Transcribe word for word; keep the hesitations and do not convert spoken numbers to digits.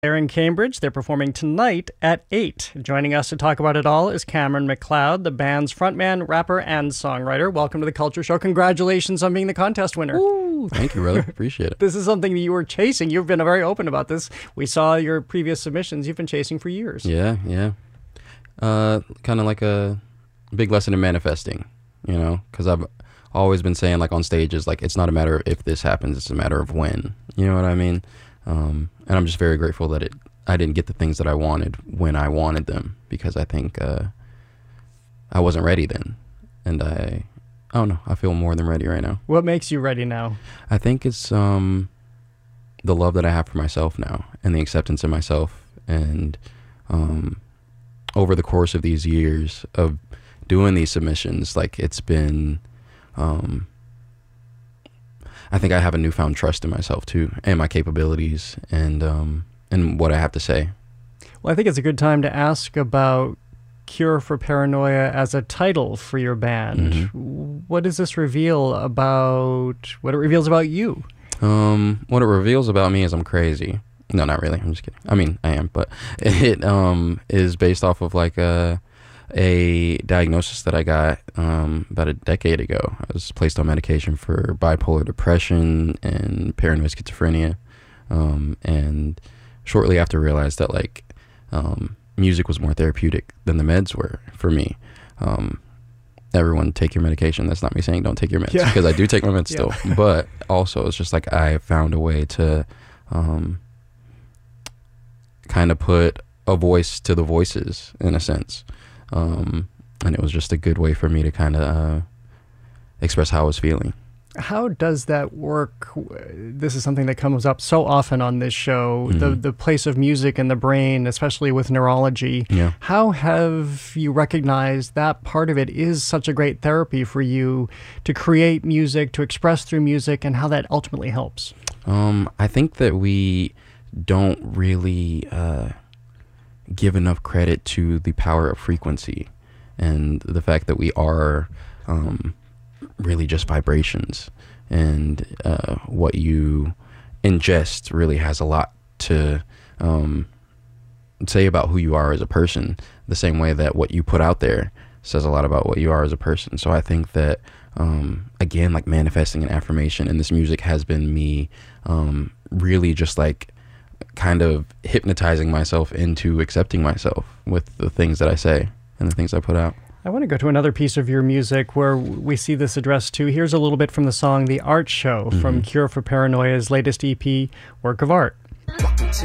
They're in Cambridge. They're performing tonight at eight. Joining us to talk about it all is Cameron McLeod, the band's frontman, rapper, and songwriter. Welcome to the Culture Show. Congratulations on being the contest winner. Ooh, thank you, brother. Appreciate it. This is something that you were chasing. You've been very open about this. We saw your previous submissions. You've been chasing for years. Yeah, yeah. Uh, kind of like a big lesson in manifesting, you know, because I've always been saying, like, on stages, like, it's not a matter of if this happens, it's a matter of when. You know what I mean? Um, and I'm just very grateful that it I didn't get the things that I wanted when I wanted them, because I think uh, I wasn't ready then. And I, I don't know, I feel more than ready right now. What makes you ready now? I think it's um, the love that I have for myself now, and the acceptance of myself. And um, over the course of these years of doing these submissions, like, it's been... Um, I think I have a newfound trust in myself too, and my capabilities, and um, and what I have to say. Well, I think it's a good time to ask about Cure for Paranoia as a title for your band. Mm-hmm. What does this reveal about, what it reveals about you? Um, what it reveals about me is I'm crazy. No, not really. I'm just kidding. I mean, I am, but it um, is based off of like a... a diagnosis that I got um, about a decade ago. I was placed on medication for bipolar depression and paranoid schizophrenia, um, and shortly after realized that, like, um, music was more therapeutic than the meds were for me. Um, everyone take your medication. That's not me saying don't take your meds, because yeah. I do take my meds still, yeah. But also it's just like I found a way to um, kind of put a voice to the voices, in a sense. Um, and it was just a good way for me to kind of uh, express how I was feeling. How does that work? This is something that comes up so often on this show, mm-hmm. the the place of music in the brain, especially with neurology. Yeah. How have you recognized that part of it is such a great therapy for you to create music, to express through music, and how that ultimately helps? Um, I think that we don't really... Uh, give enough credit to the power of frequency, and the fact that we are um, really just vibrations, and uh, what you ingest really has a lot to um, say about who you are as a person, the same way that what you put out there says a lot about what you are as a person. So I think that um, again, like, manifesting an affirmation in this music has been me um, really just like kind of hypnotizing myself into accepting myself with the things that I say and the things I put out. I want to go to another piece of your music where we see this addressed to. Here's a little bit from the song The Art Show, mm-hmm. from Cure for Paranoia's latest E P, Work of Art.